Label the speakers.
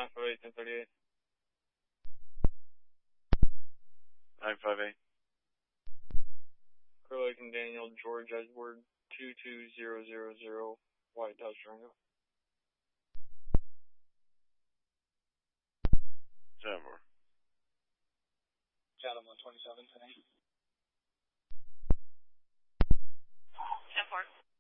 Speaker 1: 958 1038.
Speaker 2: 958.
Speaker 1: Clear Lake and Daniel George Edward 22000 White Dodge Durango.
Speaker 2: 7-4.
Speaker 3: Chatham 127 10-8.
Speaker 4: 10-4.